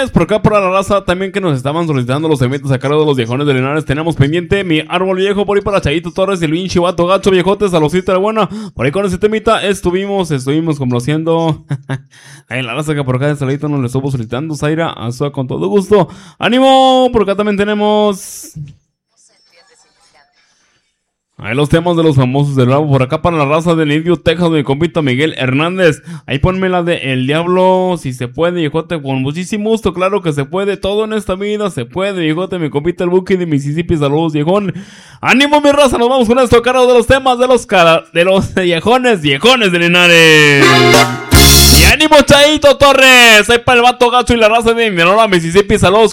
Linares, por acá para la raza también que nos estaban solicitando los eventos a cargo de los viejones de Linares. Tenemos pendiente mi árbol viejo, por ahí para Chayito Torres, el Vinci, Vato Gacho, Viejotes, Salosita de Buena. Por ahí con ese temita estuvimos complaciendo. Ahí la raza que por acá de Salito nos le estuvo solicitando. Zaira, Azua, con todo gusto. ¡Ánimo! Por acá también tenemos... ahí los temas de los famosos del Bravo. Por acá para la raza del Indio, Texas, mi compita Miguel Hernández. Ahí ponme la de El Diablo, si se puede, viejote, con muchísimo gusto. Claro que se puede, todo en esta vida se puede, viejote, mi compita el Buki de Mississippi. Saludos, viejón. ¡Ánimo, mi raza! Nos vamos con esto, cargo de los temas de los viejones de Linares. ¡Y ánimo, Chayito Torres! Ahí para el Vato Gacho y la raza de Indianola, Mississippi. Saludos.